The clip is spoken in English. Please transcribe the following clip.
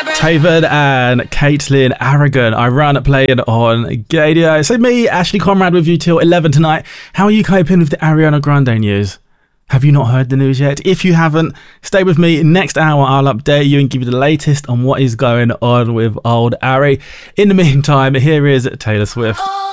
Taven and Caitlin Aragon. I run playing on Gadio. So me, Ashley Conrad, with you till 11 tonight. How are you coping with the Ariana Grande news? Have you not heard the news yet? If you haven't, stay with me. Next hour, I'll update you and give you the latest on what is going on with old Ari. In the meantime, here is Taylor Swift.